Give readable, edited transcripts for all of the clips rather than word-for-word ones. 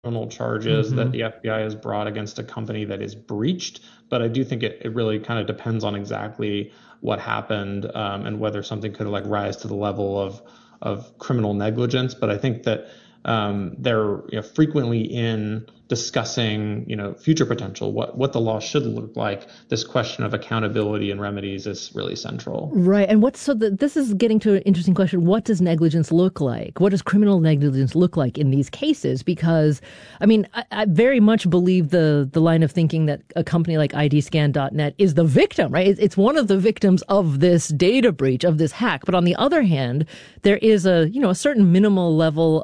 criminal charges that Hmm. the FBI has brought against a company that is breached. But I do think it really kind of depends on exactly what happened, and whether something could like rise to the level of criminal negligence. But I think that they're frequently in discussing future potential, what the law should look like. This question of accountability and remedies is really central. Right. And this is getting to an interesting question. What does negligence look like? What does criminal negligence look like in these cases? Because, I mean, I very much believe the line of thinking that a company like IDscan.net is the victim, right? It's one of the victims of this data breach, of this hack. But on the other hand, there is a certain minimal level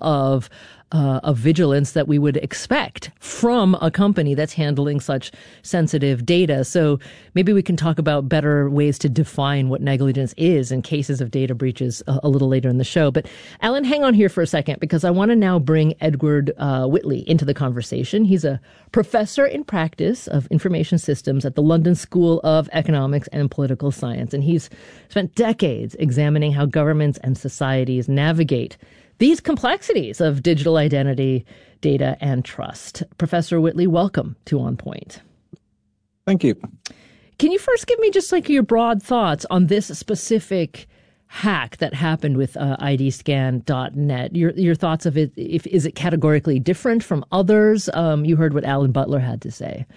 of vigilance that we would expect from a company that's handling such sensitive data. So maybe we can talk about better ways to define what negligence is in cases of data breaches a little later in the show. But Alan, hang on here for a second, because I want to now bring Edward Whitley into the conversation. He's a professor in practice of information systems at the London School of Economics and Political Science. And he's spent decades examining how governments and societies navigate these complexities of digital identity, data, and trust. Professor Whitley, welcome to On Point. Thank you. Can you first give me just like your broad thoughts on this specific hack that happened with IDscan.net? Your thoughts of it, is it categorically different from others? You heard what Alan Butler had to say.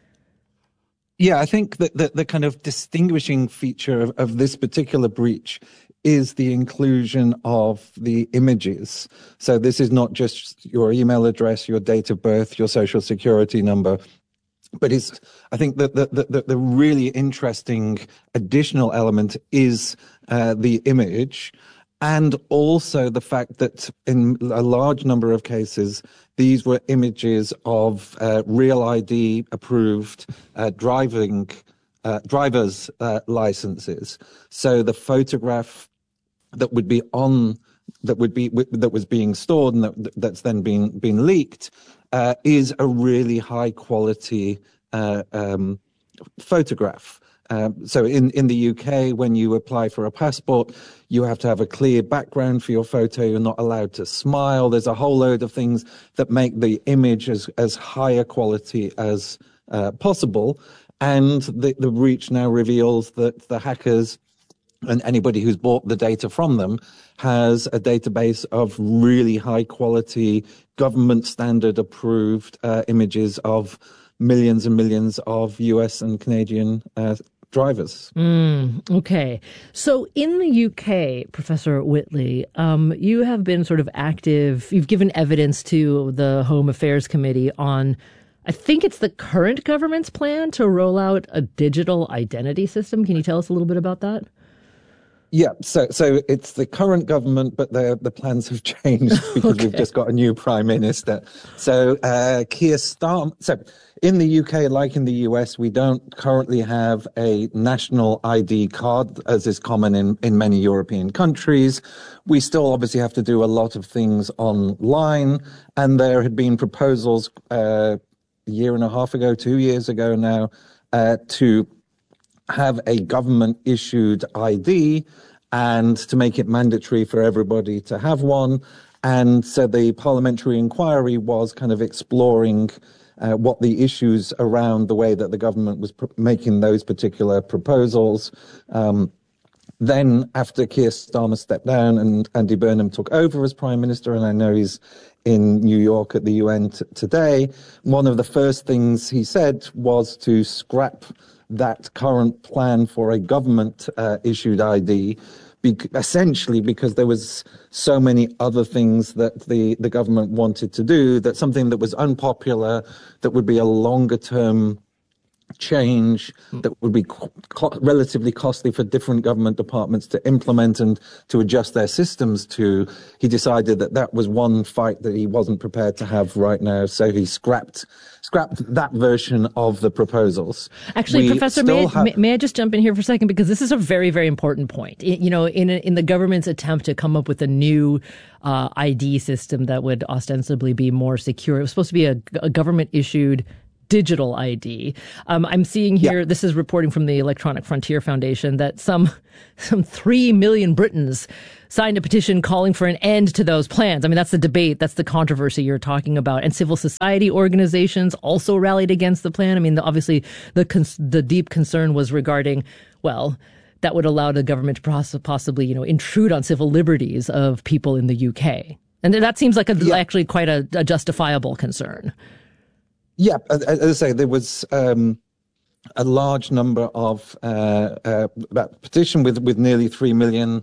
Yeah, I think that the kind of distinguishing feature of this particular breach is the inclusion of the images. So this is not just your email address, your date of birth, your social security number, but I think that the really interesting additional element is the image, and also the fact that in a large number of cases, these were images of Real ID approved driver's licenses. So the photograph that was being stored and that's then been leaked is a really high quality photograph. So in the UK, when you apply for a passport, you have to have a clear background for your photo. You're not allowed to smile. There's a whole load of things that make the image as high a quality as possible. And the breach now reveals that the hackers and anybody who's bought the data from them has a database of really high quality, government standard approved images of millions and millions of US and Canadian drivers. Okay. So in the UK, Professor Whitley, you have been sort of active. You've given evidence to the Home Affairs Committee on, I think it's the current government's plan to roll out a digital identity system. Can you tell us a little bit about that? Yeah, so it's the current government, but the plans have changed because we've just got a new prime minister. So Keir Starmer. So in the UK, like in the US, we don't currently have a national ID card, as is common in many European countries. We still obviously have to do a lot of things online, and there had been proposals a year and a half ago, 2 years ago now, to have a government-issued ID and to make it mandatory for everybody to have one. And so the parliamentary inquiry was kind of exploring what the issues around the way that the government was making those particular proposals. Then, after Keir Starmer stepped down and Andy Burnham took over as Prime Minister, and I know he's in New York at the UN today, one of the first things he said was to scrap that current plan for a government issued ID, essentially because there was so many other things that the government wanted to do, that something that was unpopular, that would be a longer term change, that would be relatively costly for different government departments to implement and to adjust their systems to. He decided that was one fight that he wasn't prepared to have right now, so he scrapped that version of the proposals. Actually, Professor, may I just jump in here for a second, because this is a very, very important point. In the government's attempt to come up with a new ID system that would ostensibly be more secure, it was supposed to be a government issued digital ID. I'm seeing here, this is reporting from the Electronic Frontier Foundation, that some 3 million Britons signed a petition calling for an end to those plans. I mean, that's the debate. That's the controversy you're talking about. And civil society organizations also rallied against the plan. I mean, obviously, the deep concern was regarding, well, that would allow the government to possibly, intrude on civil liberties of people in the UK. And that seems like actually quite a justifiable concern. Yeah, as I say, there was a large number of petition with nearly 3 million.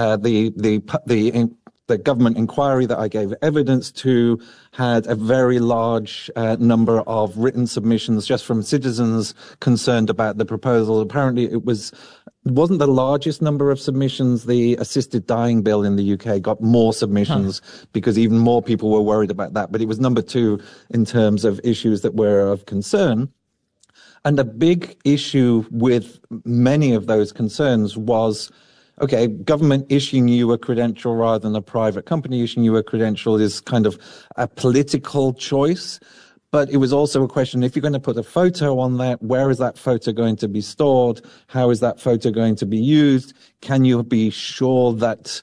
The government inquiry that I gave evidence to had a very large number of written submissions just from citizens concerned about the proposal. Apparently, it wasn't the largest number of submissions. The assisted dying bill in the UK got more submissions because even more people were worried about that. But it was number 2 in terms of issues that were of concern. And a big issue with many of those concerns was, okay, government issuing you a credential rather than a private company issuing you a credential is kind of a political choice. But it was also a question, if you're going to put a photo on that, where is that photo going to be stored? How is that photo going to be used? Can you be sure that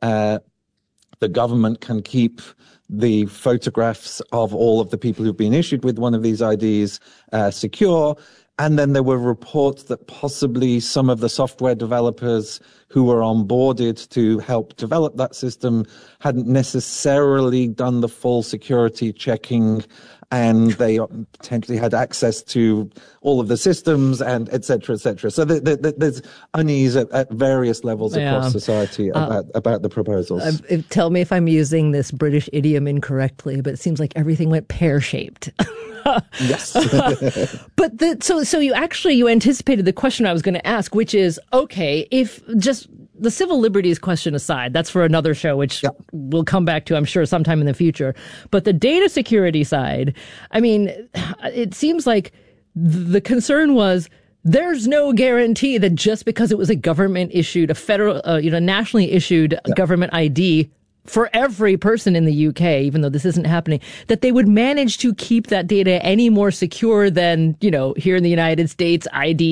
the government can keep the photographs of all of the people who've been issued with one of these IDs secure? And then there were reports that possibly some of the software developers who were onboarded to help develop that system hadn't necessarily done the full security checking, and they potentially had access to all of the systems, and et cetera, et cetera. So there's unease at various levels across society about the proposals. Tell me if I'm using this British idiom incorrectly, but it seems like everything went pear-shaped. Yes. But so you anticipated the question I was going to ask, which is, okay, if just the civil liberties question aside, that's for another show, which we'll come back to, I'm sure, sometime in the future. But the data security side, I mean, it seems like the concern was there's no guarantee that just because it was a government issued, a federal, nationally issued government ID for every person in the UK, even though this isn't happening, that they would manage to keep that data any more secure than, here in the United States,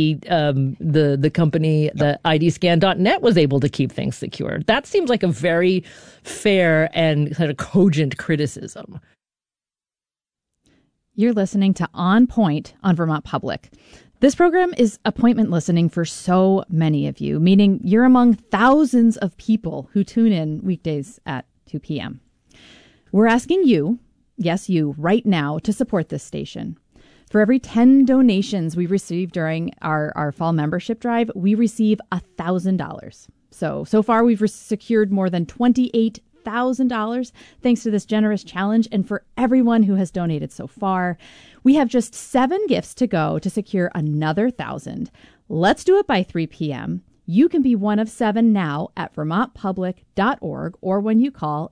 the company, the IDscan.net was able to keep things secure. That seems like a very fair and kind of cogent criticism. You're listening to On Point on Vermont Public. This program is appointment listening for so many of you, meaning you're among thousands of people who tune in weekdays at 2 p.m. We're asking you, yes, you, right now, to support this station. For every 10 donations we receive during our fall membership drive, we receive $1,000. So far, we've secured more than $28,000 thanks to this generous challenge. And for everyone who has donated so far, we have just 7 gifts to go to secure another 1,000. Let's do it by 3 p.m. You can be one of 7 now at vermontpublic.org or when you call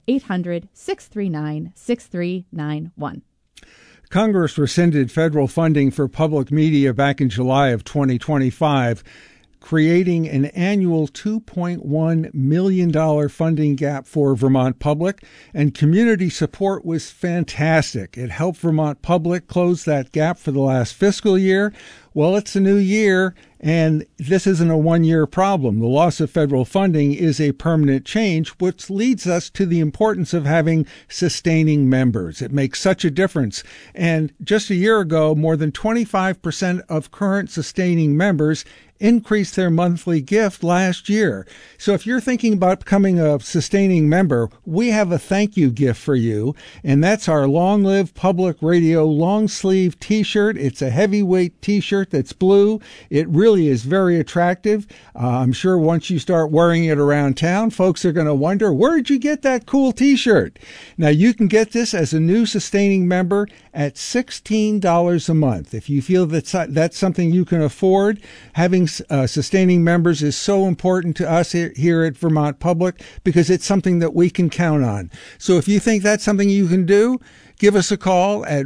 800-639-6391. Congress rescinded federal funding for public media back in July of 2025, creating an annual $2.1 million funding gap for Vermont Public, and community support was fantastic. It helped Vermont Public close that gap for the last fiscal year. Well, it's a new year, and this isn't a one-year problem. The loss of federal funding is a permanent change, which leads us to the importance of having sustaining members. It makes such a difference. And just a year ago, more than 25% of current sustaining members increased their monthly gift last year. So if you're thinking about becoming a sustaining member, we have a thank you gift for you, and that's our Long Live Public Radio long sleeve t-shirt. It's a heavyweight t-shirt that's blue. It really is very attractive. I'm sure once you start wearing it around town, folks are going to wonder, where'd you get that cool t-shirt? Now, you can get this as a new sustaining member at $16 a month. If you feel that's something you can afford, having sustaining members is so important to us here at Vermont Public because it's something that we can count on. So if you think that's something you can do, give us a call at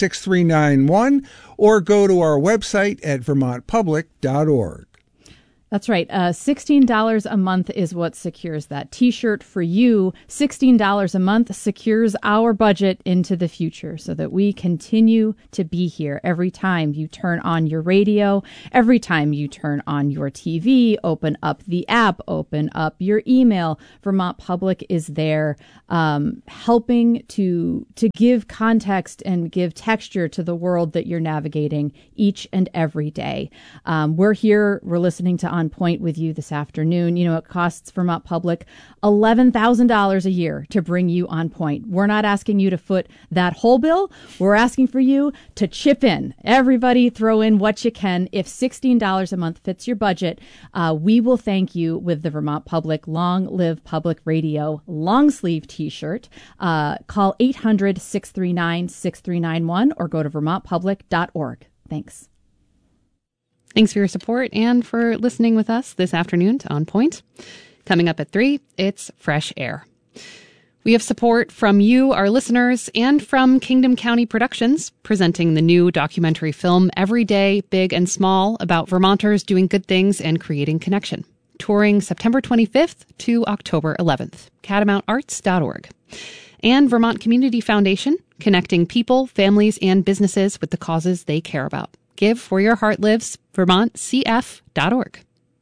1-800-639-6391 or go to our website at vermontpublic.org. That's right. $16 a month is what secures that T-shirt for you. $16 a month secures our budget into the future so that we continue to be here every time you turn on your radio, every time you turn on your TV, open up the app, open up your email. Vermont Public is there helping to give context and give texture to the world that you're navigating each and every day. We're here. We're listening to On Point with you this afternoon. You know, it costs Vermont Public $11,000 a year to bring you On Point. We're not asking you to foot that whole bill. We're asking for you to chip in. Everybody throw in what you can. If $16 a month fits your budget, we will thank you with the Vermont Public Long Live Public Radio long sleeve T-shirt. Call 800-639-6391 or go to vermontpublic.org. Thanks. Thanks for your support and for listening with us this afternoon to On Point. Coming up at 3, it's Fresh Air. We have support from you, our listeners, and from Kingdom County Productions, presenting the new documentary film Every Day, Big and Small, about Vermonters doing good things and creating connection. Touring September 25th to October 11th. CatamountArts.org. And Vermont Community Foundation, connecting people, families, and businesses with the causes they care about. Give where your heart lives. VermontCF.org.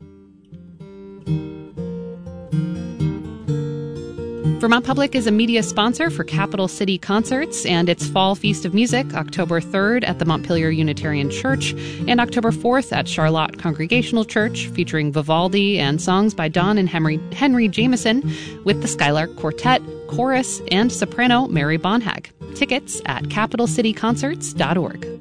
Vermont Public is a media sponsor for Capital City Concerts and its Fall Feast of Music, October 3rd at the Montpelier Unitarian Church and October 4th at Charlotte Congregational Church, featuring Vivaldi and songs by Don and Henry Jameson with the Skylark Quartet, chorus, and soprano Mary Bonhag. Tickets at capitalcityconcerts.org.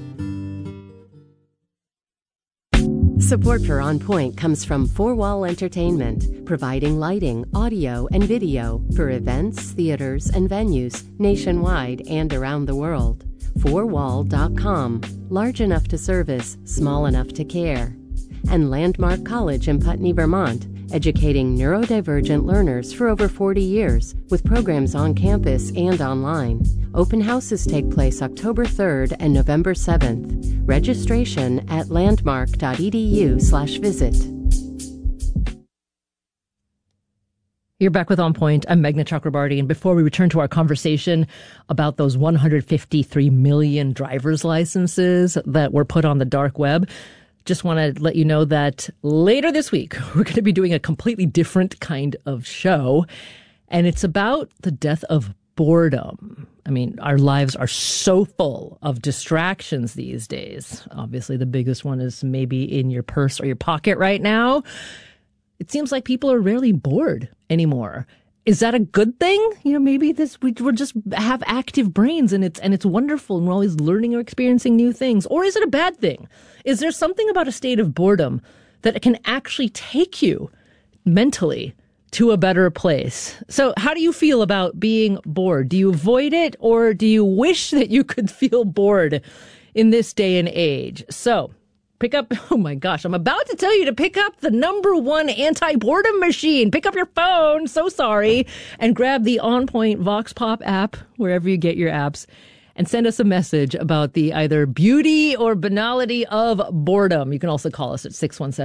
Support for On Point comes from Four Wall Entertainment, providing lighting, audio, and video for events, theaters, and venues nationwide and around the world. Fourwall.com, large enough to service, small enough to care. And Landmark College in Putney, Vermont, educating neurodivergent learners for over 40 years with programs on campus and online. Open houses take place October 3rd and November 7th. Registration at landmark.edu/visit. You're back with On Point. I'm Meghna Chakrabarty. And before we return to our conversation about those 153 million driver's licenses that were put on the dark web, just want to let you know that later this week, we're going to be doing a completely different kind of show. And it's about the death of boredom. I mean, our lives are so full of distractions these days. Obviously, the biggest one is maybe in your purse or your pocket right now. It seems like people are rarely bored anymore. Is that a good thing? You know, maybe we're just have active brains and it's wonderful and we're always learning or experiencing new things. Or is it a bad thing? Is there something about a state of boredom that can actually take you mentally to a better place? So how do you feel about being bored? Do you avoid it or do you wish that you could feel bored in this day and age? So pick up, oh my gosh, I'm about to tell you to pick up the #1 anti-boredom machine. Pick up your phone, so sorry, and grab the On Point Vox Pop app, wherever you get your apps, and send us a message about the either beauty or banality of boredom. You can also call us at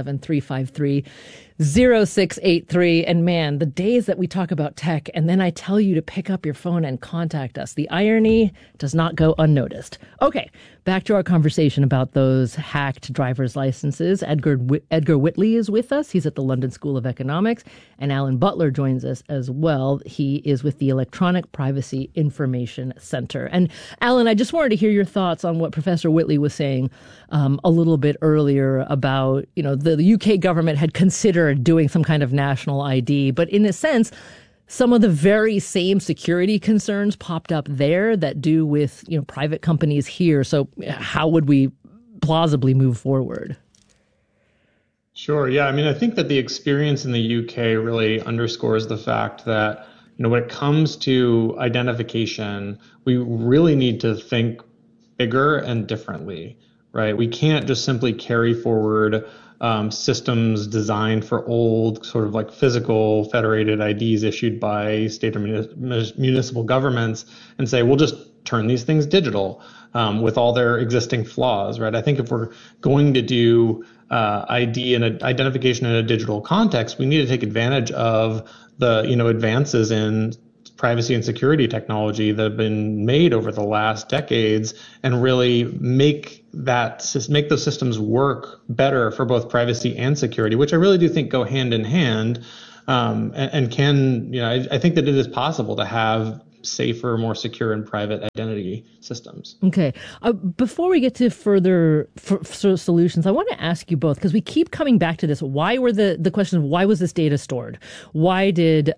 617-353-0683. And man, the days that we talk about tech and then I tell you to pick up your phone and contact us, the irony does not go unnoticed. Okay, back to our conversation about those hacked driver's licenses. Edgar Whitley is with us. He's at the London School of Economics. And Alan Butler joins us as well. He is with the Electronic Privacy Information Center. And Alan, I just wanted to hear your thoughts on what Professor Whitley was saying a little bit earlier about, you know, the UK government had considered doing some kind of national ID, but in a sense, some of the very same security concerns popped up there that do with, you know, private companies here. So how would we plausibly move forward? Sure. Yeah. I mean, I think that the experience in the UK really underscores the fact that, you know, when it comes to identification, we really need to think bigger and differently, right? We can't just simply carry forward systems designed for old sort of like physical federated IDs issued by state or municipal governments and say, we'll just turn these things digital with all their existing flaws, right? I think if we're going to do ID and identification in a digital context, we need to take advantage of the advances in privacy and security technology that have been made over the last decades and really make those systems work better for both privacy and security, which I really do think go hand in hand, and can, I think that it is possible to have safer, more secure and private identity systems. Okay. Before we get to further solutions, I want to ask you both, because we keep coming back to this. Why were the question of why was this data stored? Why did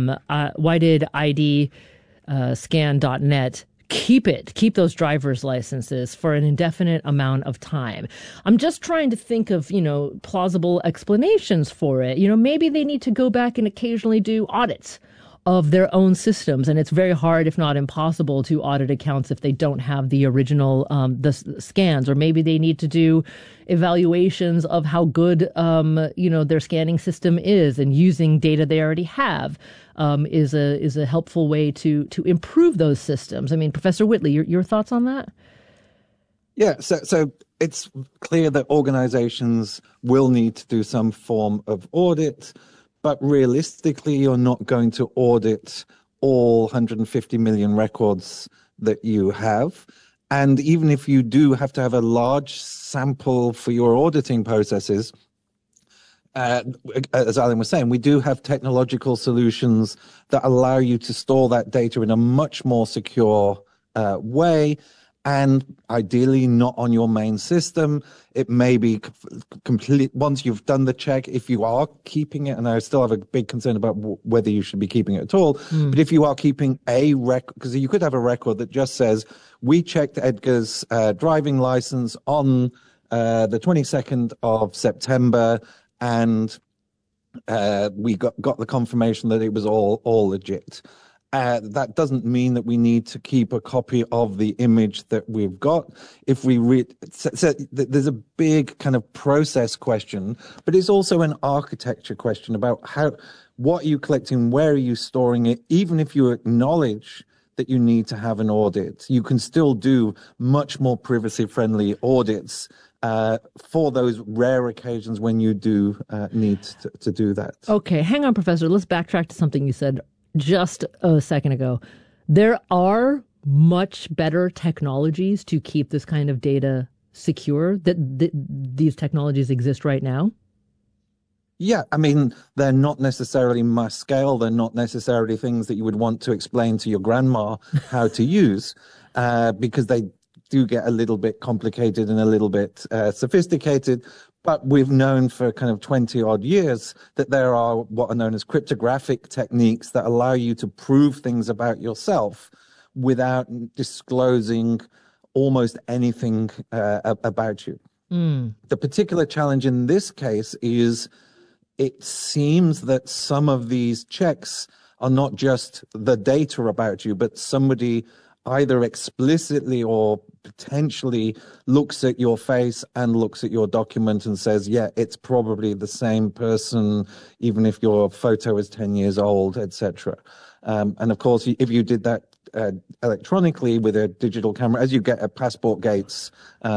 ID scan.net keep those driver's licenses for an indefinite amount of time? I'm just trying to think of, plausible explanations for it. Maybe they need to go back and occasionally do audits of their own systems. And it's very hard, if not impossible, to audit accounts if they don't have the original the scans. Or maybe they need to do evaluations of how good their scanning system is, and using data they already have is a helpful way to improve those systems. I mean, Professor Whitley, your thoughts on that? Yeah, so it's clear that organizations will need to do some form of audit, but realistically, you're not going to audit all 150 million records that you have. And even if you do have to have a large sample for your auditing processes, as Alan was saying, we do have technological solutions that allow you to store that data in a much more secure way. And ideally not on your main system. It may be complete once you've done the check, if you are keeping it, and I still have a big concern about whether you should be keeping it at all. But if you are keeping a record, because you could have a record that just says, we checked Edgar's driving license on the 22nd of September, and we got the confirmation that it was all legit. That doesn't mean that we need to keep a copy of the image that we've got. If we there's a big kind of process question, but it's also an architecture question about what are you collecting, where are you storing it. Even if you acknowledge that you need to have an audit, you can still do much more privacy-friendly audits for those rare occasions when you do need to do that. Okay, hang on, Professor. Let's backtrack to something you said just a second ago. There are much better technologies to keep this kind of data secure. These technologies exist right now. Yeah, I mean, they're not necessarily mass scale. They're not necessarily things that you would want to explain to your grandma how to use, because they do get a little bit complicated and a little bit sophisticated. But we've known for kind of 20 odd years that there are what are known as cryptographic techniques that allow you to prove things about yourself without disclosing almost anything about you. The particular challenge in this case is it seems that some of these checks are not just the data about you, but somebody either explicitly or potentially looks at your face and looks at your document and says, yeah, it's probably the same person, even if your photo is 10 years old, etc. And of course, if you did that electronically with a digital camera, as you get at passport gates,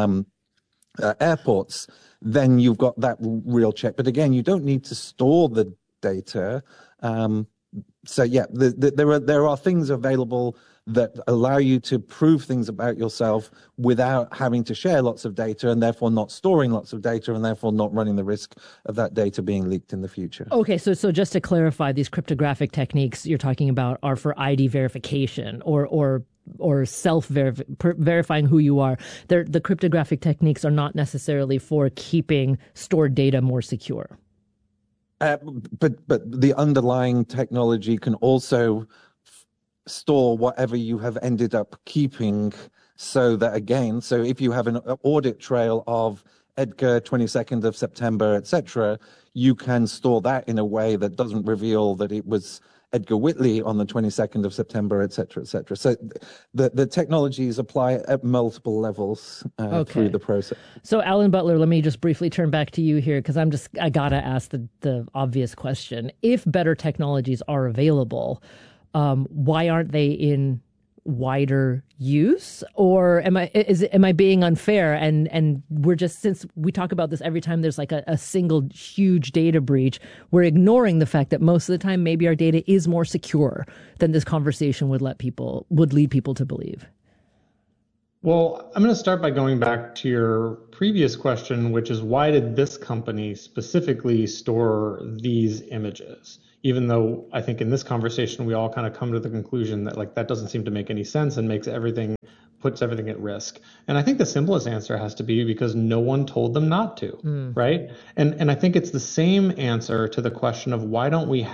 airports, then you've got that real check. But again, you don't need to store the data. So yeah, there are things available that allow you to prove things about yourself without having to share lots of data, and therefore not storing lots of data, and therefore not running the risk of that data being leaked in the future. Okay, so just to clarify, these cryptographic techniques you're talking about are for ID verification or verifying who you are. The cryptographic techniques are not necessarily for keeping stored data more secure. But the underlying technology can also store whatever you have ended up keeping, so that again, so if you have an audit trail of Edgar 22nd of September, etc., you can store that in a way that doesn't reveal that it was Edgar Whitley on the 22nd of September, et cetera, et cetera. So the technologies apply at multiple levels through the process. So Alan Butler, let me just briefly turn back to you here, because I gotta ask the obvious question. If better technologies are available, why aren't they in wider use? Or am I being unfair? And we're just, since we talk about this every time there's like a single huge data breach, we're ignoring the fact that most of the time maybe our data is more secure than this conversation would lead people to believe. Well, I'm going to start by going back to your previous question, which is, why did this company specifically store these images? Even though I think in this conversation, we all kind of come to the conclusion that like that doesn't seem to make any sense and puts everything at risk. And I think the simplest answer has to be because no one told them not to, right? And I think it's the same answer to the question of why haven't we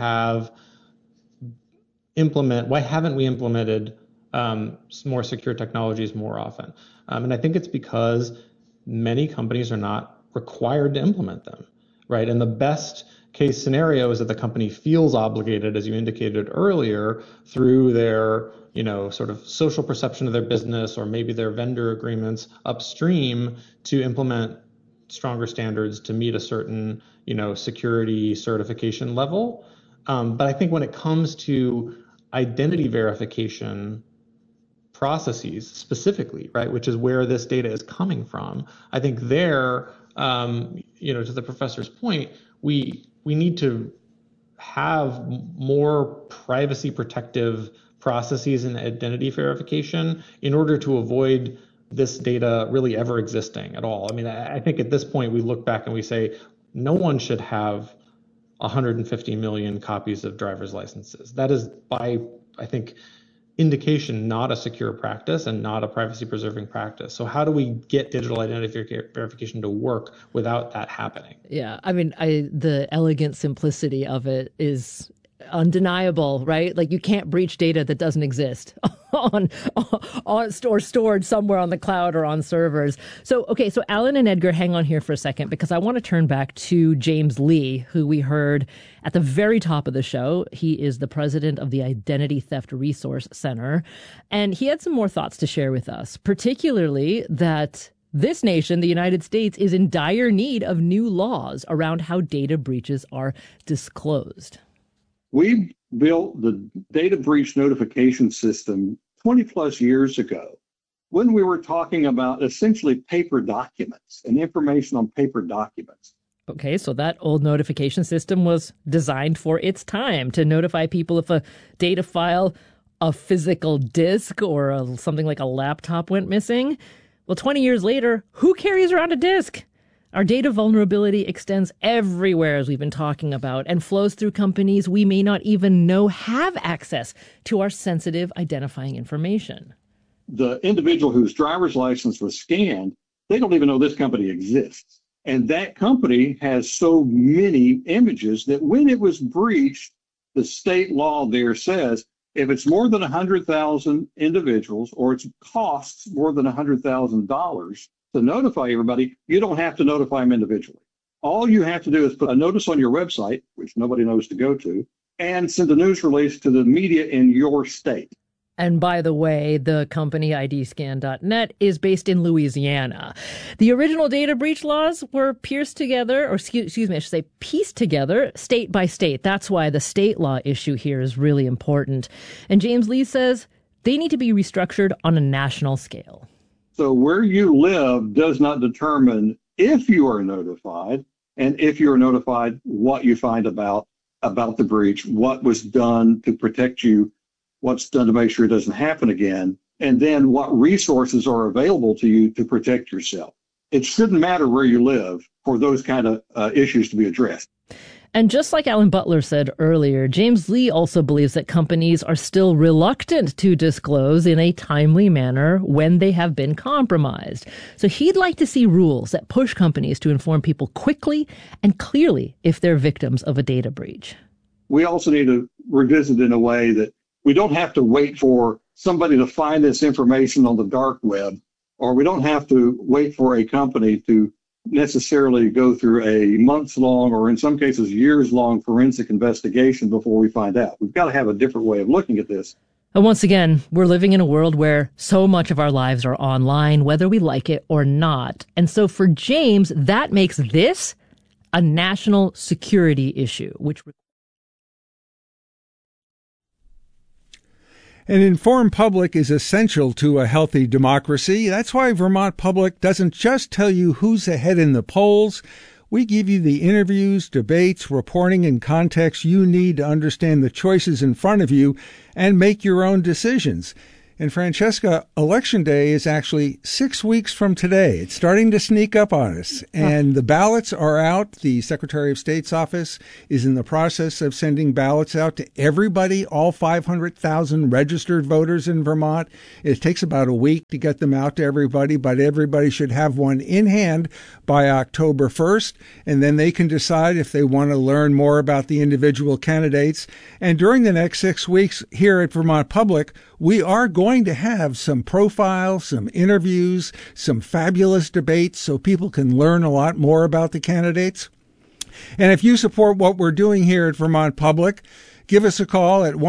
implemented more secure technologies more often? And I think it's because many companies are not required to implement them, right? And the best case scenario is that the company feels obligated, as you indicated earlier, through their, sort of social perception of their business or maybe their vendor agreements upstream to implement stronger standards to meet a certain, security certification level. But I think when it comes to identity verification processes specifically, right, which is where this data is coming from, I think there, to the professor's point, we need to have more privacy protective processes in identity verification in order to avoid this data really ever existing at all. I mean, I think at this point we look back and we say no one should have 150 million copies of driver's licenses. That is, by, I think, indication, not a secure practice and not a privacy preserving practice. So how do we get digital identity verification to work without that happening? Yeah, I mean, the elegant simplicity of it is undeniable, right? Like you can't breach data that doesn't exist on stored somewhere on the cloud or on servers. So, okay, so Alan and Edgar, hang on here for a second, because I want to turn back to James Lee, who we heard at the very top of the show. He is the president of the Identity Theft Resource Center, and he had some more thoughts to share with us, particularly that this nation, the United States, is in dire need of new laws around how data breaches are disclosed. We built the data breach notification system 20 plus years ago when we were talking about essentially paper documents and information on paper documents. Okay, so that old notification system was designed for its time to notify people if a data file, a physical disk, or something like a laptop went missing. Well, 20 years later, who carries around a disk? Our data vulnerability extends everywhere, as we've been talking about, and flows through companies we may not even know have access to our sensitive identifying information. The individual whose driver's license was scanned, they don't even know this company exists. And that company has so many images that when it was breached, the state law there says if it's more than 100,000 individuals or it costs more than $100,000 to notify everybody, you don't have to notify them individually. All you have to do is put a notice on your website, which nobody knows to go to, and send a news release to the media in your state. And by the way, the company IDscan.net is based in Louisiana. The original data breach laws were pieced together, or excuse me, I should say pieced together state by state. That's why the state law issue here is really important. And James Lee says they need to be restructured on a national scale. So where you live does not determine if you are notified, and if you are notified, what you find about the breach, what was done to protect you, what's done to make sure it doesn't happen again, and then what resources are available to you to protect yourself. It shouldn't matter where you live for those kind of issues to be addressed. And just like Alan Butler said earlier, James Lee also believes that companies are still reluctant to disclose in a timely manner when they have been compromised. So he'd like to see rules that push companies to inform people quickly and clearly if they're victims of a data breach. We also need to revisit in a way that we don't have to wait for somebody to find this information on the dark web, or we don't have to wait for a company to necessarily go through a months-long or in some cases years-long forensic investigation before we find out. We've got to have a different way of looking at this. And once again, we're living in a world where so much of our lives are online, whether we like it or not. And so for James, that makes this a national security issue, which An informed public is essential to a healthy democracy. That's why Vermont Public doesn't just tell you who's ahead in the polls. We give you the interviews, debates, reporting, and context you need to understand the choices in front of you and make your own decisions. And Francesca, Election Day is actually 6 weeks from today. It's starting to sneak up on us. And the ballots are out. The Secretary of State's office is in the process of sending ballots out to everybody, all 500,000 registered voters in Vermont. It takes about a week to get them out to everybody, but everybody should have one in hand by October 1st. And then they can decide if they want to learn more about the individual candidates. And during the next 6 weeks here at Vermont Public, we are going to have some profiles, some interviews, some fabulous debates so people can learn a lot more about the candidates. And if you support what we're doing here at Vermont Public, give us a call at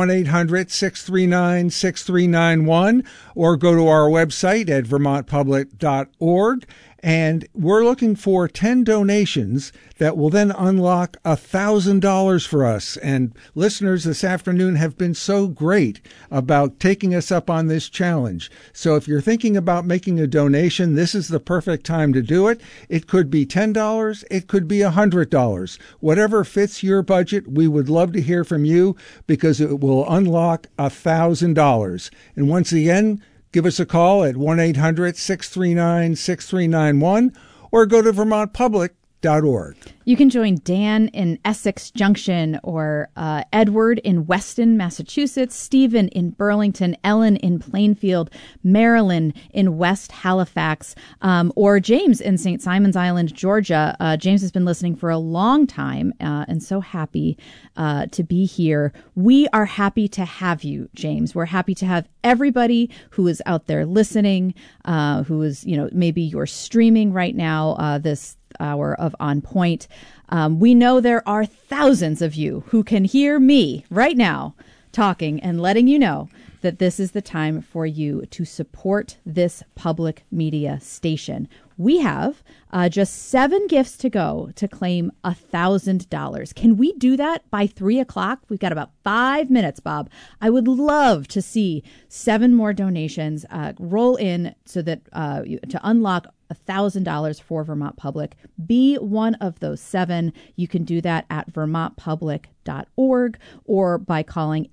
1-800-639-6391 or go to our website at vermontpublic.org. And we're looking for 10 donations that will then unlock $1,000 for us. And listeners this afternoon have been so great about taking us up on this challenge. So if you're thinking about making a donation, this is the perfect time to do it. It could be $10. It could be $100. Whatever fits your budget, we would love to hear from you because it will unlock $1,000. And once again, give us a call at 1-800-639-6391 or go to vermontpublic.org. You can join Dan in Essex Junction or Edward in Weston, Massachusetts, Stephen in Burlington, Ellen in Plainfield, Marilyn in West Halifax, or James in St. Simons Island, Georgia. James has been listening for a long time and so happy to be here. We are happy to have you, James. We're happy to have everybody who is out there listening, who is, maybe you're streaming right now this hour of On Point. We know there are thousands of you who can hear me right now talking and letting you know that this is the time for you to support this public media station. We have just 7 gifts to go to claim $1,000. Can we do that by 3 o'clock? We've got about 5 minutes, Bob. I would love to see 7 more donations roll in so that to unlock $1,000 for Vermont Public. Be one of those 7. You can do that at vermontpublic.org or by calling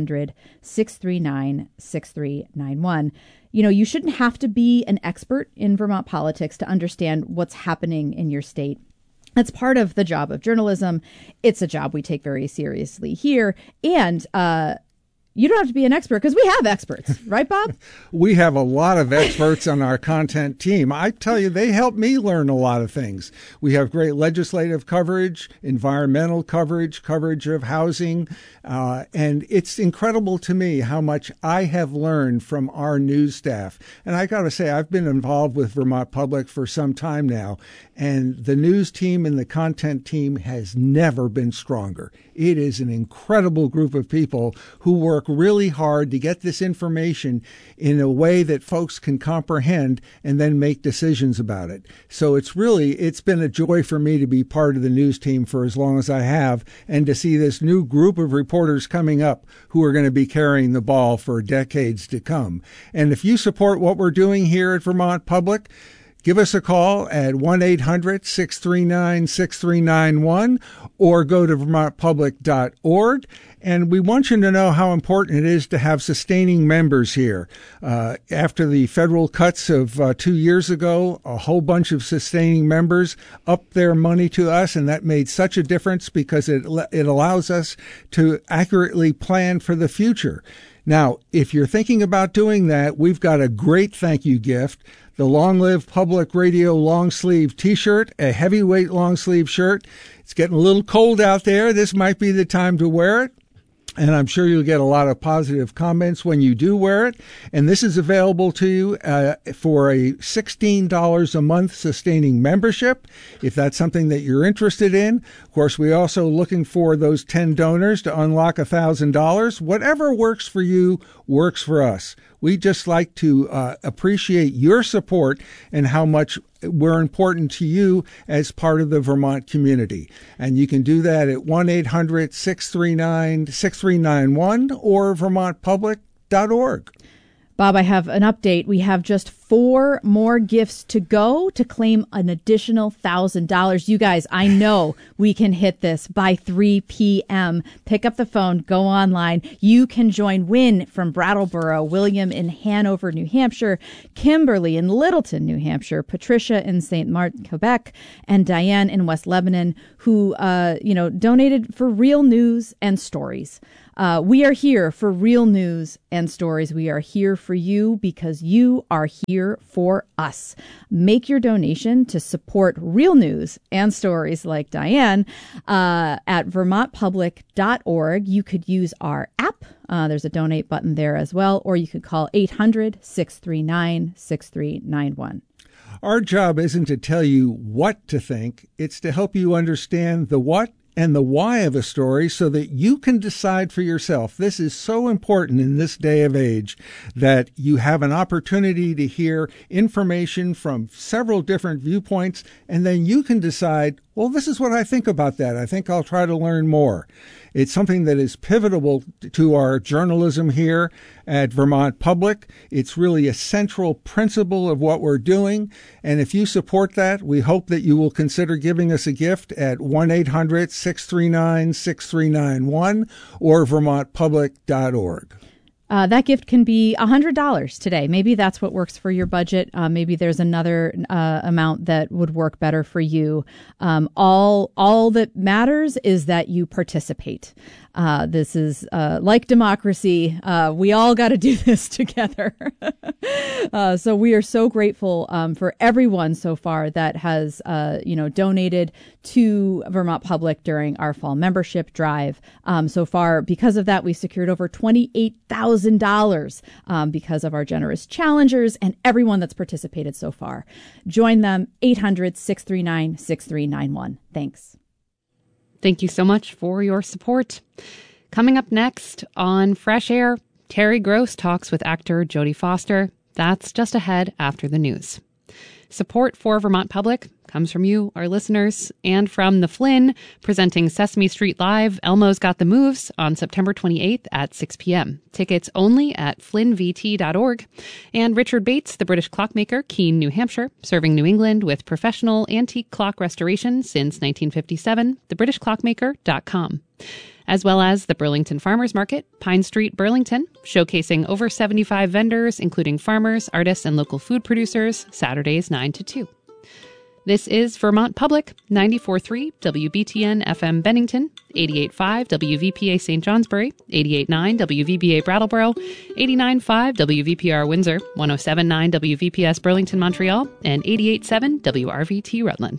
800-639-6391. You shouldn't have to be an expert in Vermont politics to understand what's happening in your state. That's part of the job of journalism. It's a job we take very seriously here. And you don't have to be an expert because we have experts, right, Bob? We have a lot of experts on our content team. I tell you, they help me learn a lot of things. We have great legislative coverage, environmental coverage of housing, and it's incredible to me how much I have learned from our news staff. And I got to say, I've been involved with Vermont Public for some time now, and the news team and the content team has never been stronger. It is an incredible group of people who work really hard to get this information in a way that folks can comprehend and then make decisions about it. So it's been a joy for me to be part of the news team for as long as I have, and to see this new group of reporters coming up who are going to be carrying the ball for decades to come. And if you support what we're doing here at Vermont Public, give us a call at 1-800-639-6391 or go to vermontpublic.org. And we want you to know how important it is to have sustaining members here. After the federal cuts of 2 years ago, a whole bunch of sustaining members upped their money to us, and that made such a difference because it allows us to accurately plan for the future. Now, if you're thinking about doing that, we've got a great thank you gift. The Long Live Public Radio long sleeve T-shirt, a heavyweight long sleeve shirt. It's getting a little cold out there. This might be the time to wear it. And I'm sure you'll get a lot of positive comments when you do wear it. And this is available to you for a $16 a month sustaining membership, if that's something that you're interested in. Of course, we're also looking for those 10 donors to unlock $1,000. Whatever works for you works for us. We just like to appreciate your support and how much we're important to you as part of the Vermont community. And you can do that at 1-800-639-6391 or vermontpublic.org. Bob, I have an update. We have just 4 more gifts to go to claim an additional $1,000. You guys, I know we can hit this by 3 p.m. Pick up the phone, go online. You can join Wynn from Brattleboro, William in Hanover, New Hampshire, Kimberly in Littleton, New Hampshire, Patricia in St. Martin, Quebec, and Diane in West Lebanon, who, donated for real news and stories. We are here for real news and stories. We are here for you because you are here for us. Make your donation to support real news and stories like Diane at vermontpublic.org. You could use our app. There's a donate button there as well, or you could call 800-639-6391. Our job isn't to tell you what to think. It's to help you understand the what and the why of a story so that you can decide for yourself. This is so important in this day of age that you have an opportunity to hear information from several different viewpoints, and then you can decide, well, this is what I think about that. I think I'll try to learn more. It's something that is pivotal to our journalism here at Vermont Public. It's really a central principle of what we're doing. And if you support that, we hope that you will consider giving us a gift at 1-800-639-6391 or vermontpublic.org. That gift can be $100 today. Maybe that's what works for your budget. Maybe there's another amount that would work better for you. All that matters is that you participate. This is like democracy. We all got to do this together. So we are so grateful for everyone so far that has donated to Vermont Public during our fall membership drive. So far, because of that, we secured over $28,000 because of our generous challengers and everyone that's participated so far. Join them, 800-639-6391. Thanks. Thank you so much for your support. Coming up next on Fresh Air, Terry Gross talks with actor Jodie Foster. That's just ahead after the news. Support for Vermont Public comes from you, our listeners, and from the Flynn, presenting Sesame Street Live, Elmo's Got the Moves, on September 28th at 6 p.m. Tickets only at flynnvt.org. And Richard Bates, the British clockmaker, Keene, New Hampshire, serving New England with professional antique clock restoration since 1957, thebritishclockmaker.com. As well as the Burlington Farmers Market, Pine Street, Burlington, showcasing over 75 vendors, including farmers, artists, and local food producers, Saturdays 9 to 2. This is Vermont Public, 94.3 WBTN FM Bennington, 88.5 WVPA St. Johnsbury, 88.9 WVBA Brattleboro, 89.5 WVPR Windsor, 107.9 WVPS Burlington, Montreal, and 88.7 WRVT Rutland.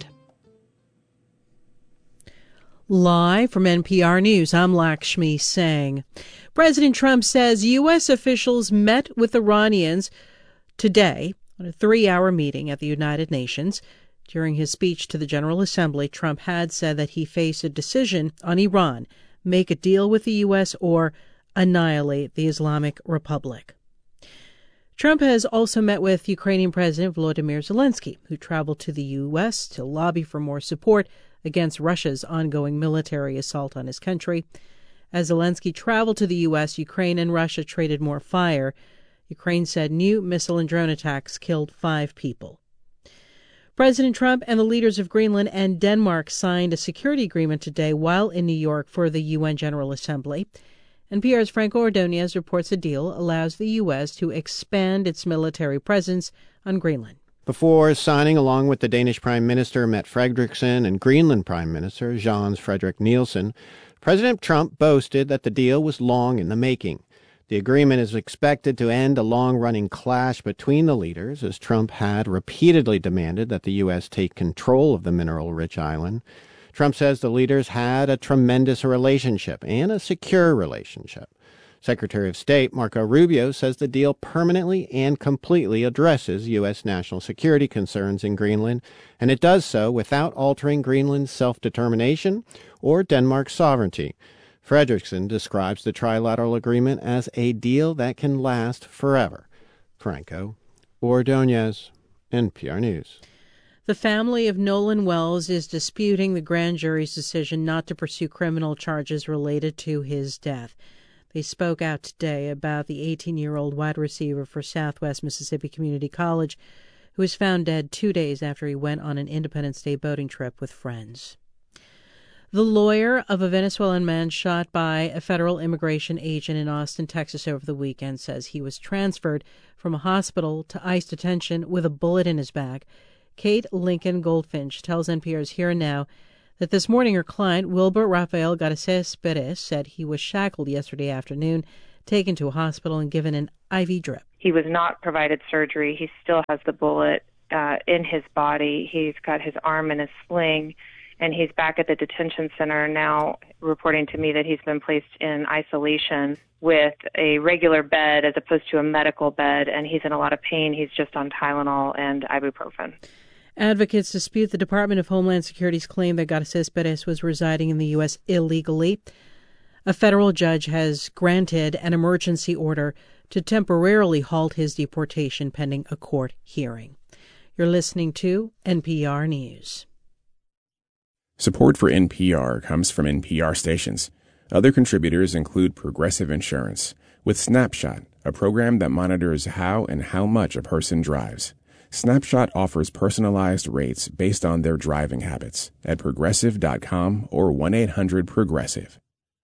Live from NPR News, I'm Lakshmi Singh. President Trump says U.S. officials met with Iranians today on a 3-hour meeting at the United Nations. During his speech to the General Assembly, Trump had said that he faced a decision on Iran, make a deal with the U.S. or annihilate the Islamic Republic. Trump has also met with Ukrainian President Volodymyr Zelensky, who traveled to the U.S. to lobby for more support against Russia's ongoing military assault on his country. As Zelensky traveled to the U.S., Ukraine and Russia traded more fire. Ukraine said new missile and drone attacks killed 5 people. President Trump and the leaders of Greenland and Denmark signed a security agreement today while in New York for the UN General Assembly. NPR's Franco Ordonez reports the deal allows the U.S. to expand its military presence on Greenland. Before signing, along with the Danish Prime Minister Mette Frederiksen and Greenland Prime Minister Jens Frederik Nielsen, President Trump boasted that the deal was long in the making. The agreement is expected to end a long-running clash between the leaders, as Trump had repeatedly demanded that the U.S. take control of the mineral-rich island. Trump says the leaders had a tremendous relationship and a secure relationship. Secretary of State Marco Rubio says the deal permanently and completely addresses U.S. national security concerns in Greenland, and it does so without altering Greenland's self-determination or Denmark's sovereignty. Fredrickson describes the trilateral agreement as a deal that can last forever. Franco Ordonez, NPR News. The family of Nolan Wells is disputing the grand jury's decision not to pursue criminal charges related to his death. They spoke out today about the 18-year-old wide receiver for Southwest Mississippi Community College, who was found dead 2 days after he went on an Independence Day boating trip with friends. The lawyer of a Venezuelan man shot by a federal immigration agent in Austin, Texas over the weekend says he was transferred from a hospital to ICE detention with a bullet in his back. Kate Lincoln Goldfinch tells NPR's Here and Now that this morning her client, Wilbur Rafael Garces Perez, said he was shackled yesterday afternoon, taken to a hospital and given an IV drip. He was not provided surgery. He still has the bullet in his body. He's got his arm in a sling, and he's back at the detention center now reporting to me that he's been placed in isolation with a regular bed as opposed to a medical bed, and he's in a lot of pain. He's just on Tylenol and ibuprofen. Advocates dispute the Department of Homeland Security's claim that Garces Perez was residing in the U.S. illegally. A federal judge has granted an emergency order to temporarily halt his deportation pending a court hearing. You're listening to NPR News. Support for NPR comes from NPR stations. Other contributors include Progressive Insurance, with Snapshot, a program that monitors how and how much a person drives. Snapshot offers personalized rates based on their driving habits at Progressive.com or 1-800-PROGRESSIVE.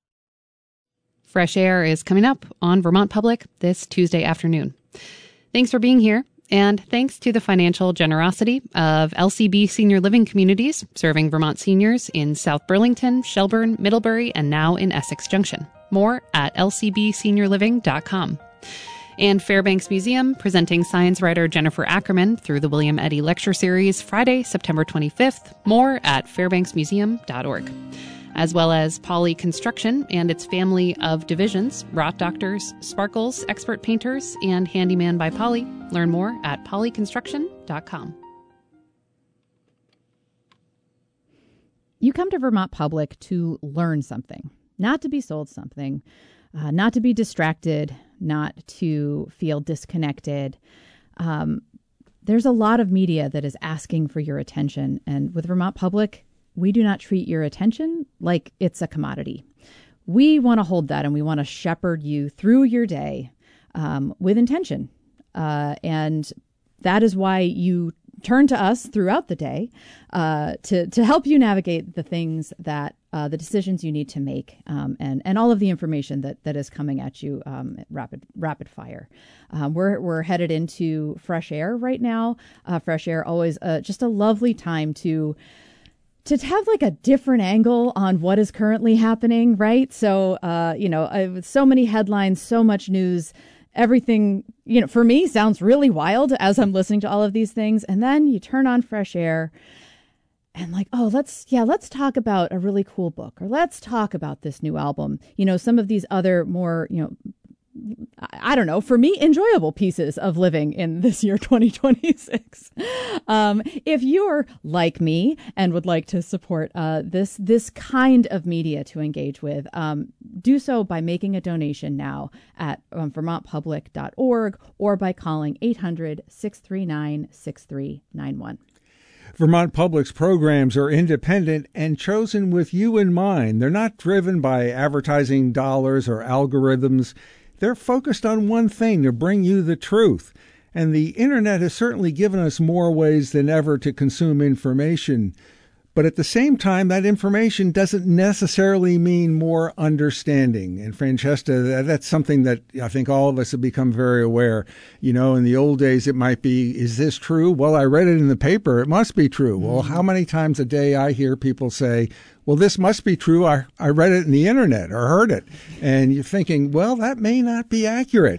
Fresh Air is coming up on Vermont Public this Tuesday afternoon. Thanks for being here, and thanks to the financial generosity of LCB Senior Living Communities, serving Vermont seniors in South Burlington, Shelburne, Middlebury, and now in Essex Junction. More at lcbseniorliving.com. And Fairbanks Museum, presenting science writer Jennifer Ackerman through the William Eddy Lecture Series Friday, September 25th. More at fairbanksmuseum.org. As well as Poly Construction and its family of divisions, Rot Doctors, Sparkles, Expert Painters, and Handyman by Poly. Learn more at polyconstruction.com. You come to Vermont Public to learn something, not to be sold something. Not to be distracted, not to feel disconnected. There's a lot of media that is asking for your attention. And with Vermont Public, we do not treat your attention like it's a commodity. We want to hold that, and we want to shepherd you through your day with intention. And that is why you turn to us throughout the day to help you navigate the things that the decisions you need to make, and all of the information that is coming at you rapid fire. We're headed into Fresh Air right now. Fresh Air, always just a lovely time to have like a different angle on what is currently happening, right? So, with so many headlines, so much news, everything, for me sounds really wild as I'm listening to all of these things. And then you turn on Fresh Air and like, oh, let's talk about a really cool book, or let's talk about this new album. Some of these other more, I don't know, for me, enjoyable pieces of living in this year, 2026. If you're like me and would like to support this kind of media to engage with, do so by making a donation now at vermontpublic.org or by calling 800-639-6391. Vermont Public's programs are independent and chosen with you in mind. They're not driven by advertising dollars or algorithms. They're focused on one thing, to bring you the truth. And the internet has certainly given us more ways than ever to consume information. But at the same time, that information doesn't necessarily mean more understanding. And Francesca, that's something that I think all of us have become very aware. In the old days, it might be, is this true? Well, I read it in the paper. It must be true. Mm-hmm. Well, how many times a day I hear people say, well, this must be true. I read it in the internet or heard it. And you're thinking, well, that may not be accurate.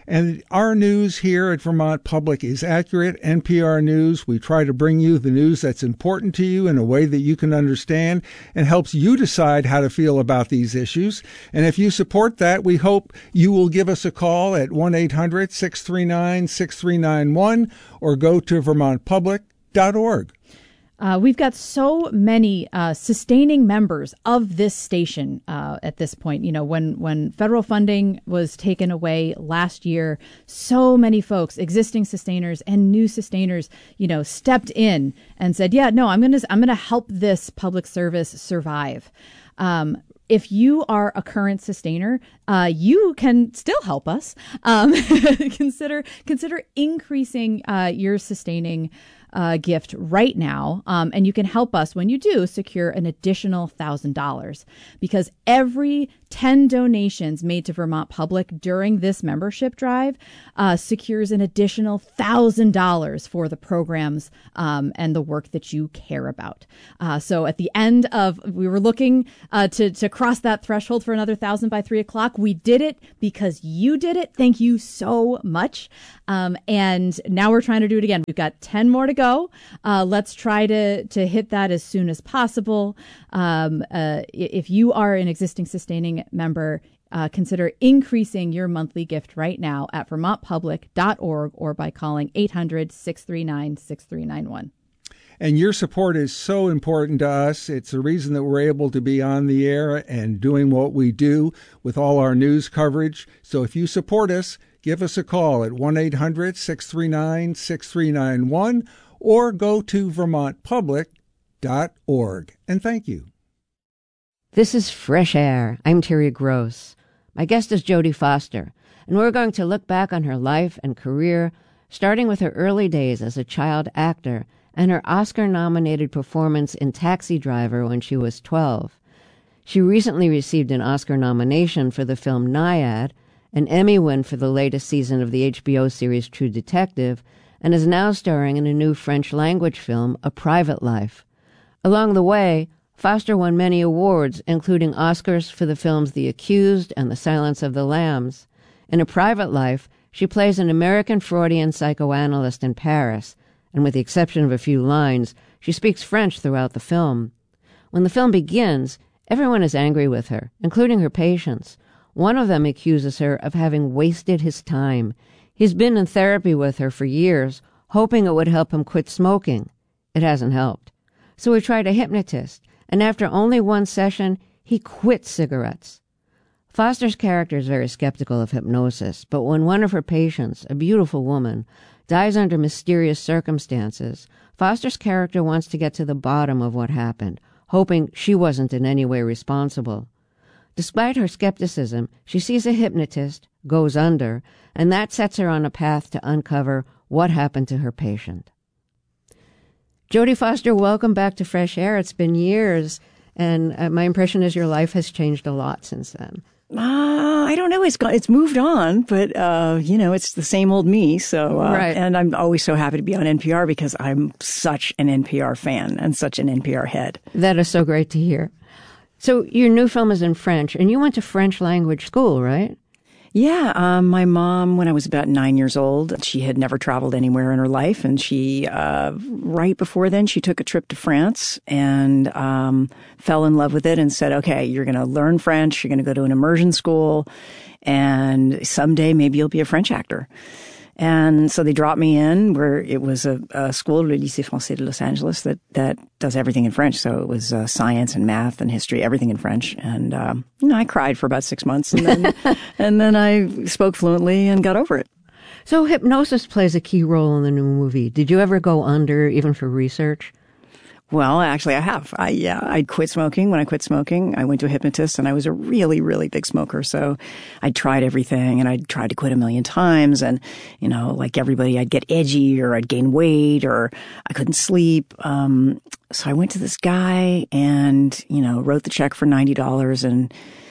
And our news here at Vermont Public is accurate. NPR News, we try to bring you the news that's important to you in a way that you can understand and helps you decide how to feel about these issues. And if you support that, we hope you will give us a call at 1-800-639-6391 or go to vermontpublic.org. We've got so many sustaining members of this station at this point. You know, when federal funding was taken away last year, so many folks, existing sustainers and new sustainers, you know, stepped in and said, "Yeah, no, I'm gonna help this public service survive." If you are a current sustainer, you can still help us. Consider increasing your sustaining gift right now, and you can help us when you do secure an additional $1,000, because every 10 donations made to Vermont Public during this membership drive secures an additional $1,000 for the programs and the work that you care about. So at the end of, we were looking to cross that threshold for another 1,000 by 3 o'clock. We did it because you did it. Thank you so much. And now we're trying to do it again. We've got 10 more to go. Let's try to hit that as soon as possible. If you are an existing sustaining member, consider increasing your monthly gift right now at vermontpublic.org or by calling 800-639-6391. And your support is so important to us. It's the reason that we're able to be on the air and doing what we do with all our news coverage. So if you support us, give us a call at 1-800-639-6391 or go to vermontpublic.org. And thank you. This is Fresh Air. I'm Terry Gross. My guest is Jodie Foster, and we're going to look back on her life and career, starting with her early days as a child actor and her Oscar-nominated performance in Taxi Driver when she was 12. She recently received an Oscar nomination for the film Nyad, an Emmy win for the latest season of the HBO series True Detective, and is now starring in a new French-language film, A Private Life. Along the way, Foster won many awards, including Oscars for the films The Accused and The Silence of the Lambs. In A Private Life, she plays an American Freudian psychoanalyst in Paris, and with the exception of a few lines, she speaks French throughout the film. When the film begins, everyone is angry with her, including her patients. One of them accuses her of having wasted his time. He's been in therapy with her for years, hoping it would help him quit smoking. It hasn't helped. So he tried a hypnotist, and after only one session, he quit cigarettes. Foster's character is very skeptical of hypnosis, but when one of her patients, a beautiful woman, dies under mysterious circumstances, Foster's character wants to get to the bottom of what happened, hoping she wasn't in any way responsible. Despite her skepticism, she sees a hypnotist, goes under, and that sets her on a path to uncover what happened to her patient. Jodie Foster, welcome back to Fresh Air. It's been years, and my impression is your life has changed a lot since then. I don't know. It's moved on, but it's the same old me. So, right. And I'm always so happy to be on NPR because I'm such an NPR fan and such an NPR head. That is so great to hear. So your new film is in French, and you went to French language school, right? Yeah. My mom, when I was about 9 years old, she had never traveled anywhere in her life. And she, right before then, she took a trip to France and fell in love with it and said, okay, you're going to learn French. You're going to go to an immersion school. And someday maybe you'll be a French actor. And so they dropped me in where it was a school, Le Lycée Français de Los Angeles, that does everything in French. So it was science and math and history, everything in French. And, I cried for about 6 months and then I spoke fluently and got over it. So hypnosis plays a key role in the new movie. Did you ever go under, even for research? Well, actually, I have. I quit smoking. When I quit smoking, I went to a hypnotist, and I was a really, really big smoker. So I tried everything, and I tried to quit a million times. And, like everybody, I'd get edgy, or I'd gain weight, or I couldn't sleep. So I went to this guy and, wrote the check for $90. And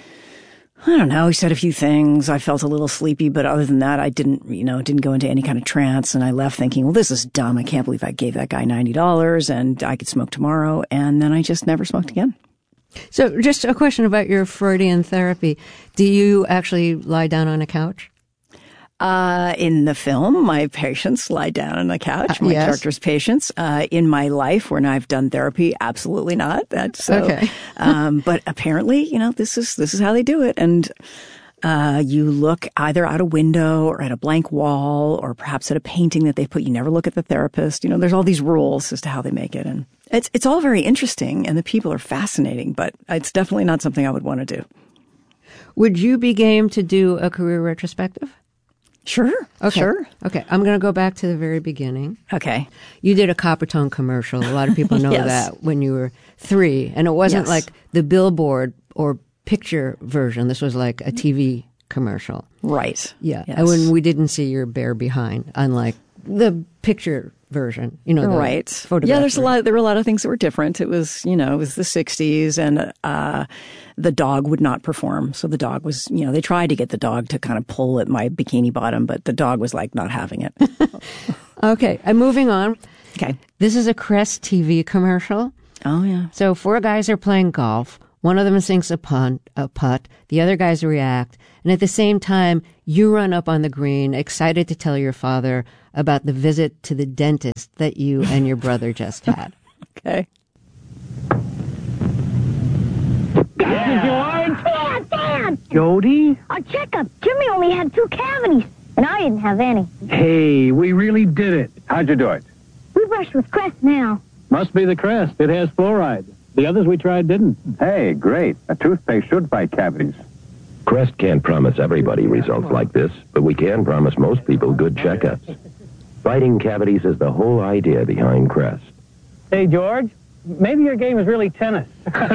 I don't know, he said a few things. I felt a little sleepy, but other than that, I didn't go into any kind of trance. And I left thinking, well, this is dumb. I can't believe I gave that guy $90 and I could smoke tomorrow. And then I just never smoked again. So just a question about your Freudian therapy. Do you actually lie down on a couch? In the film, my patients lie down on the couch. My character's patients. In my life, when I've done therapy, absolutely not. That's so. Okay. But apparently, this is how they do it. And you look either out a window or at a blank wall, or perhaps at a painting that they put. You never look at the therapist. There's all these rules as to how they make it, and it's all very interesting, and the people are fascinating. But it's definitely not something I would want to do. Would you be game to do a career retrospective? Sure. Okay. Sure. Okay. I'm going to go back to the very beginning. Okay. You did a Coppertone commercial. A lot of people know Yes. that when you were 3. And it wasn't Yes. like the billboard or picture version. This was like a TV commercial. Right. Yeah. Yes. And when we didn't see your bare behind, unlike the picture version, the right. photograph. Yeah, there were a lot of things that were different. It was, it was the 60s, and the dog would not perform. So the dog was, they tried to get the dog to kind of pull at my bikini bottom, but the dog was like not having it. Okay. I'm moving on. Okay. This is a Crest TV commercial. Oh, yeah. So 4 guys are playing golf. One of them sinks a putt. The other guys react. And at the same time, you run up on the green, excited to tell your father about the visit to the dentist that you and your brother just had. Okay. Dad! Jody? A checkup. Jimmy only had 2 cavities, and I didn't have any. Hey, we really did it. How'd you do it? We brush with Crest now. Must be the Crest. It has fluoride. The others we tried didn't. Hey, great. A toothpaste should fight cavities. Crest can't promise everybody results like this, but we can promise most people good checkups. Fighting cavities is the whole idea behind Crest. Hey, George, maybe your game is really tennis.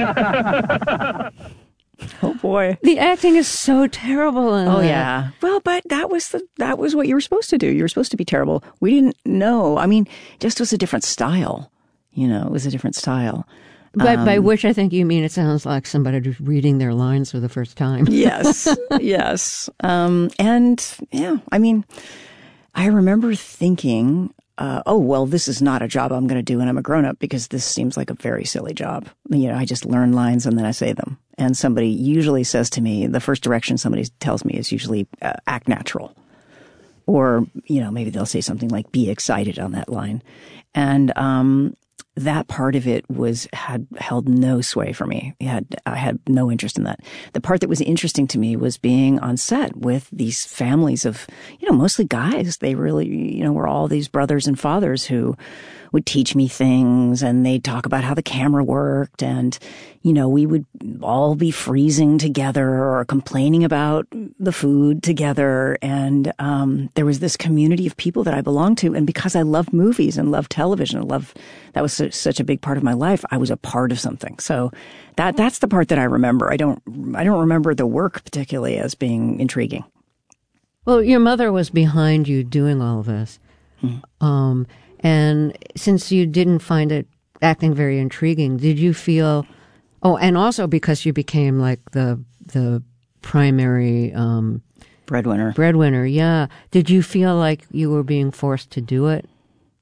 Oh, boy. The acting is so terrible in Oh, that. yeah. Well, but that was what you were supposed to do. You were supposed to be terrible. We didn't know. I mean, just was a different style. It was a different style. By which I think you mean it sounds like somebody just reading their lines for the first time. Yes, yes. And yeah, I mean, I remember thinking, this is not a job I'm going to do when I'm a grown up, because this seems like a very silly job. I just learn lines and then I say them. And somebody usually says to me, the first direction somebody tells me is usually act natural. Or, maybe they'll say something like, be excited on that line. And, that part of it had held no sway for me. I had no interest in that. The part that was interesting to me was being on set with these families of, mostly guys. They really, were all these brothers and fathers who would teach me things, and they'd talk about how the camera worked, and, we would all be freezing together or complaining about the food together. And there was this community of people that I belonged to. And because I loved movies and loved television, that was such a big part of my life, I was a part of something. So that's the part that I remember. I don't remember the work particularly as being intriguing. Well, your mother was behind you doing all of this. Mm. And since you didn't find it acting very intriguing, did you feel... Oh, and also because you became like the primary... Breadwinner, yeah. Did you feel like you were being forced to do it?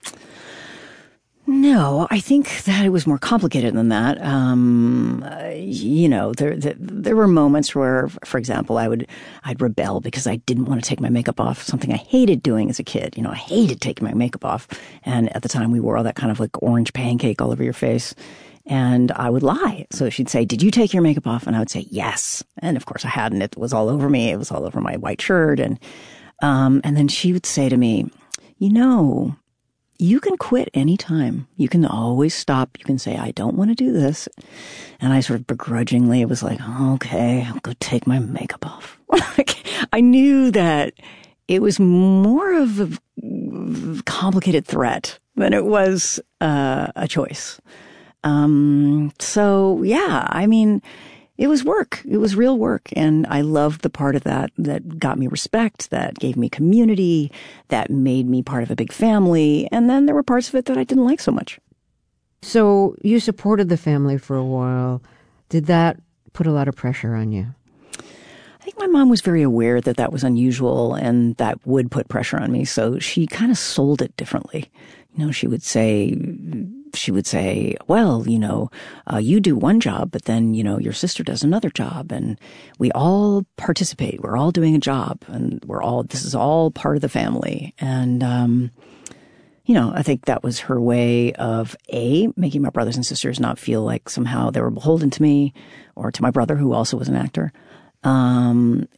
No, I think that it was more complicated than that. There were moments where, for example, I'd rebel because I didn't want to take my makeup off, something I hated doing as a kid. I hated taking my makeup off. And at the time we wore all that kind of like orange pancake all over your face. And I would lie. So she'd say, did you take your makeup off? And I would say, yes. And of course I hadn't. It was all over me. It was all over my white shirt. And then she would say to me, you can quit anytime. You can always stop. You can say, I don't want to do this. And I sort of begrudgingly, it was like, okay, I'll go take my makeup off. I knew that it was more of a complicated threat than it was a choice. So yeah, I mean, it was work. It was real work. And I loved the part of that got me respect, that gave me community, that made me part of a big family. And then there were parts of it that I didn't like so much. So you supported the family for a while. Did that put a lot of pressure on you? I think my mom was very aware that was unusual and that would put pressure on me. So she kind of sold it differently. She would say she would say, well, you do one job, but then, your sister does another job, and we all participate. We're all doing a job, and this is all part of the family. And, I think that was her way of making my brothers and sisters not feel like somehow they were beholden to me or to my brother, who also was an actor. And,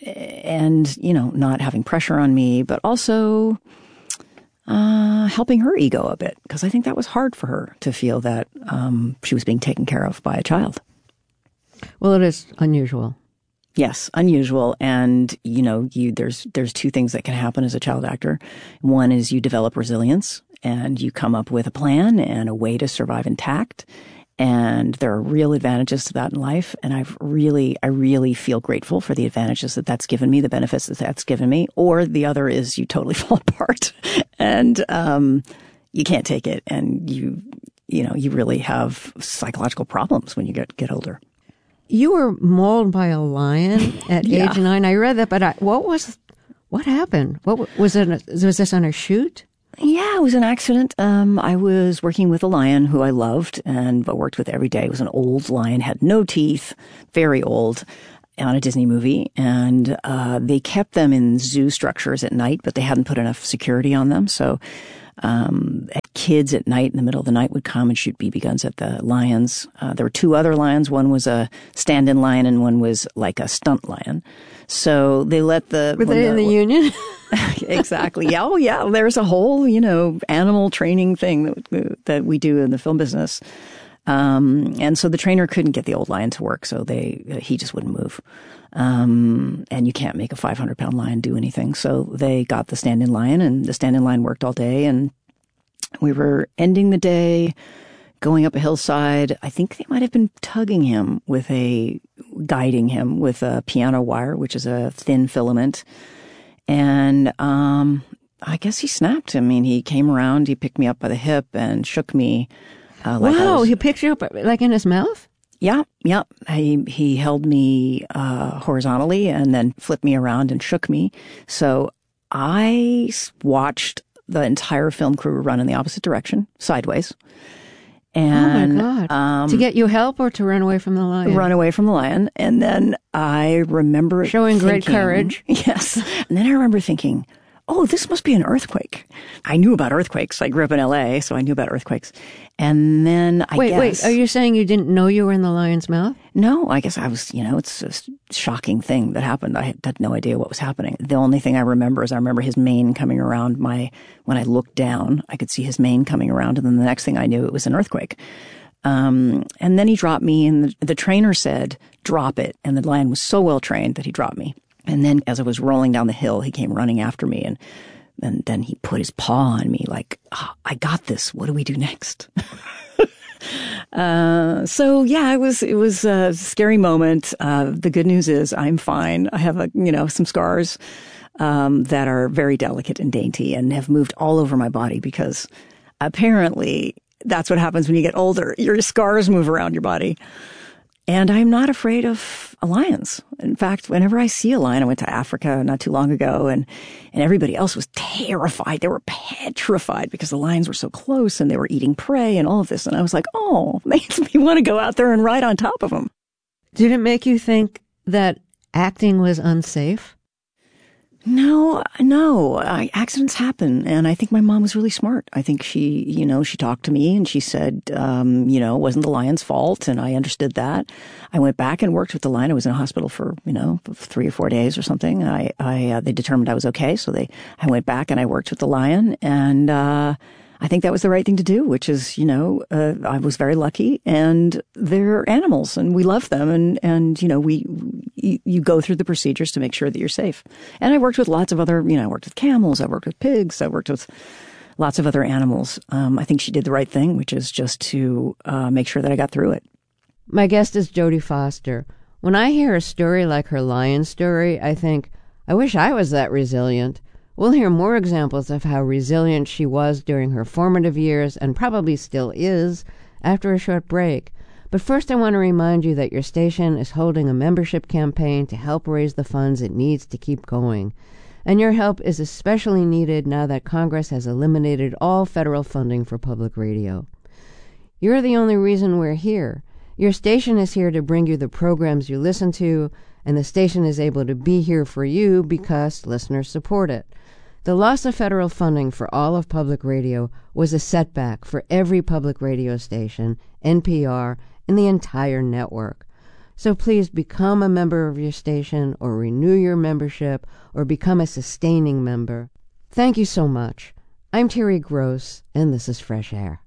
not having pressure on me, but also helping her ego a bit, because I think that was hard for her to feel that she was being taken care of by a child. Well, it is unusual. Yes, unusual. And, there's two things that can happen as a child actor. One is you develop resilience and you come up with a plan and a way to survive intact. And there are real advantages to that in life. And I really feel grateful for the advantages that's given me, the benefits that's given me. Or the other is you totally fall apart and you can't take it. And you really have psychological problems when you get older. You were mauled by a lion at age 9. I read that, but what happened? Was this on a shoot? Yeah, it was an accident. I was working with a lion who I loved and worked with every day. It was an old lion, had no teeth, very old, on a Disney movie. And they kept them in zoo structures at night, but they hadn't put enough security on them. So kids at night, in the middle of the night, would come and shoot BB guns at the lions. There were two other lions. One was a stand-in lion and one was like a stunt lion. So they let Were they in the union? Exactly. Yeah. Oh, yeah. There's a whole, animal training thing that we do in the film business. And so the trainer couldn't get the old lion to work, so he just wouldn't move. And you can't make a 500-pound lion do anything. So they got the stand-in lion, and the stand-in lion worked all day. And we were ending the day, going up a hillside. I think they might have been guiding him with a piano wire, which is a thin filament. And I guess he snapped. I mean, he came around, he picked me up by the hip and shook me. He picked you up like in his mouth? Yeah. He held me horizontally and then flipped me around and shook me. So I watched the entire film crew run in the opposite direction, sideways. And, oh my God. To get you help or to run away from the lion? Run away from the lion. And then I remember showing great courage. Yes. And then I remember thinking, oh, this must be an earthquake. I knew about earthquakes. I grew up in LA, so I knew about earthquakes. And then Wait, are you saying you didn't know you were in the lion's mouth? No, I guess I was, it's a shocking thing that happened. I had no idea what was happening. The only thing I remember is his mane coming around when I looked down, I could see his mane coming around. And then the next thing I knew, it was an earthquake. And then he dropped me, and the trainer said, drop it. And the lion was so well trained that he dropped me. And then as I was rolling down the hill, he came running after me, and then he put his paw on me like, I got this. What do we do next? So yeah, it was a scary moment. The good news is I'm fine. I have some scars, that are very delicate and dainty and have moved all over my body because apparently that's what happens when you get older. Your scars move around your body. And I'm not afraid of lions. In fact, whenever I see a lion, I went to Africa not too long ago, and everybody else was terrified. They were petrified because the lions were so close and they were eating prey and all of this. And I was like, oh, makes me want to go out there and ride on top of them. Did it make you think that acting was unsafe? No. Accidents happen. And I think my mom was really smart. I think she talked to me and she said, it wasn't the lion's fault. And I understood that. I went back and worked with the lion. I was in a hospital for, 3 or 4 days or something. They determined I was okay. So I went back and I worked with the lion, and, I think that was the right thing to do, which is, I was very lucky, and they're animals and we love them. And you go through the procedures to make sure that you're safe. And I worked with lots of other, I worked with camels, I worked with pigs, I worked with lots of other animals. I think she did the right thing, which is just to make sure that I got through it. My guest is Jodie Foster. When I hear a story like her lion story, I think, I wish I was that resilient. We'll hear more examples of how resilient she was during her formative years, and probably still is, after a short break. But first I want to remind you that your station is holding a membership campaign to help raise the funds it needs to keep going. And your help is especially needed now that Congress has eliminated all federal funding for public radio. You're the only reason we're here. Your station is here to bring you the programs you listen to, and the station is able to be here for you because listeners support it. The loss of federal funding for all of public radio was a setback for every public radio station, NPR, and the entire network. So please become a member of your station, or renew your membership, or become a sustaining member. Thank you so much. I'm Terry Gross, and this is Fresh Air.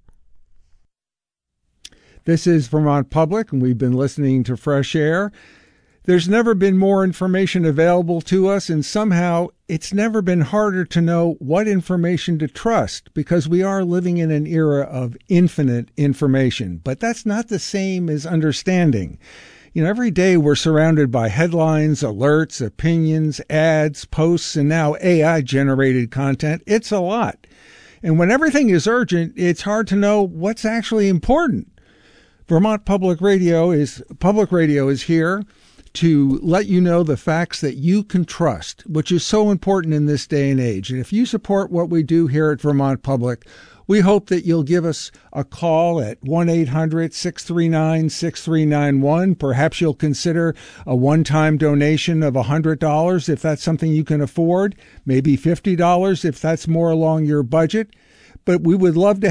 This is Vermont Public, and we've been listening to Fresh Air. There's never been more information available to us, and somehow it's never been harder to know what information to trust, because we are living in an era of infinite information. But that's not the same as understanding. Every day we're surrounded by headlines, alerts, opinions, ads, posts, and now AI-generated content. It's a lot. And when everything is urgent, it's hard to know what's actually important. Vermont Public Radio is here to let you know the facts that you can trust, which is so important in this day and age. And if you support what we do here at Vermont Public, we hope that you'll give us a call at 1-800-639-6391. Perhaps you'll consider a one-time donation of $100 if that's something you can afford, maybe $50 if that's more along your budget. But we would love to